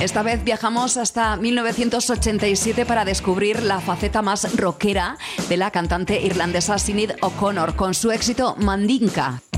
Esta vez viajamos hasta 1987 para descubrir la faceta más rockera de la cantante irlandesa Sinead O'Connor con su éxito Mandinka.